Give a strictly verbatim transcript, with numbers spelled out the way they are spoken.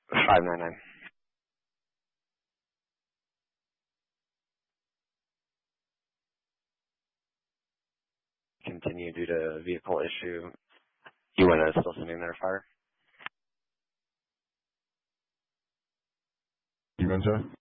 five nine nine. Continue due to vehicle issue. U N is still sending their fire. You going to?